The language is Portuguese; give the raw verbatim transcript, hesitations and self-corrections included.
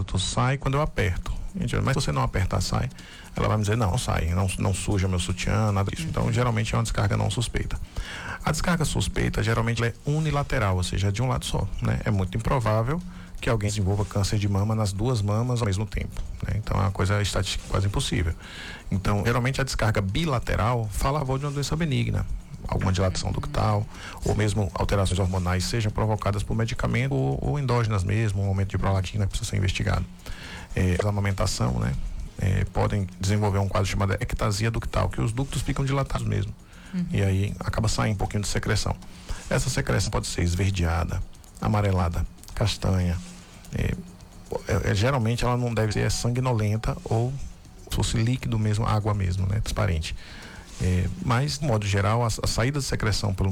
doutor, sai quando eu aperto. Gente, mas se você não apertar, sai. Ela vai me dizer, não, sai, não, não suja meu sutiã, nada disso. Então, geralmente é uma descarga não suspeita. A descarga suspeita, geralmente, ela é unilateral, ou seja, é de um lado só, né? É muito improvável que alguém desenvolva câncer de mama nas duas mamas ao mesmo tempo, né? Então, é uma coisa estatística quase impossível. Então, geralmente, a descarga bilateral fala a favor de uma doença benigna, alguma dilatação ductal, ou mesmo alterações hormonais, sejam provocadas por medicamento ou, ou endógenas mesmo, um aumento de prolactina que precisa ser investigado. É, a amamentação, né? É, podem desenvolver um quadro chamado ectasia ductal, que os ductos ficam dilatados mesmo. Uhum. E aí acaba saindo um pouquinho de secreção. Essa secreção pode ser esverdeada, amarelada, castanha. É, é, geralmente ela não deve ser sanguinolenta ou se fosse líquido mesmo, água mesmo, né? Transparente. É, mas, de modo geral, a, a saída de secreção pelo